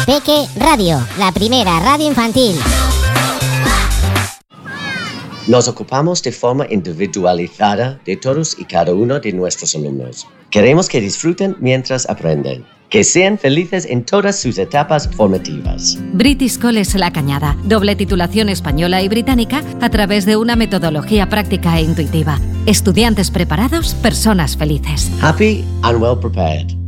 Peque Radio, la primera radio infantil. Nos ocupamos de forma individualizada de todos y cada uno de nuestros alumnos. Queremos que disfruten mientras aprenden. Que sean felices en todas sus etapas formativas. British College La Cañada. Doble titulación española y británica a través de una metodología práctica e intuitiva. Estudiantes preparados, personas felices. Happy and well prepared.